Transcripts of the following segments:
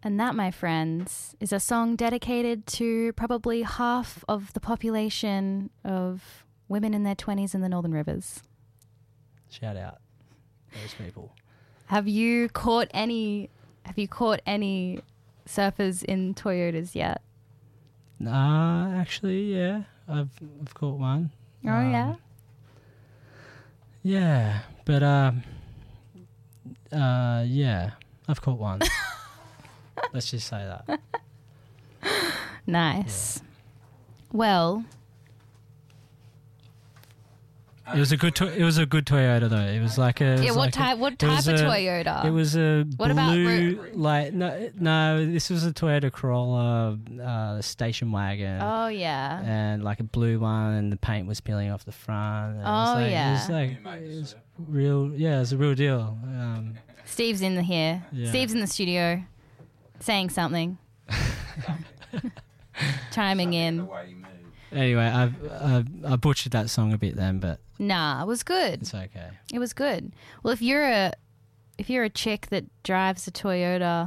And that, my friends, is a song dedicated to probably half of the population of women in their 20s in the Northern Rivers. Shout out those people. Have you caught any surfers in Toyotas yet? Actually, yeah. I've caught one. Oh, yeah? Yeah, but yeah, I've caught one. Let's just say that. Nice. Yeah. Well, it was a good Toyota though. It was like a what type of Toyota? It was a what blue, about no. This was a Toyota Corolla station wagon. Oh yeah. And like a blue one, and the paint was peeling off the front. It was real. Yeah, it was a real deal. Steve's in here. Yeah. Steve's in the studio, saying something, chiming in. Anyway, I butchered that song a bit then, but nah, it was good. It's okay. It was good. Well, if you're a chick that drives a Toyota,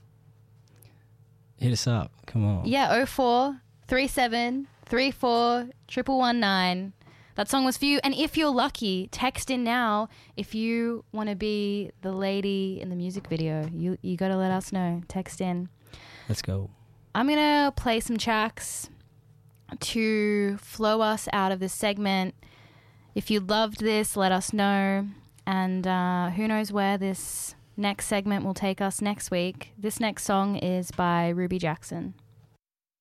hit us up. Come on. Yeah, 04 37 34 1119. That song was for you. And if you're lucky, text in now. If you want to be the lady in the music video, you got to let us know. Text in. Let's go. I'm going to play some tracks to flow us out of this segment. If you loved this, let us know. And who knows where this next segment will take us next week. This next song is by Ruby Jackson.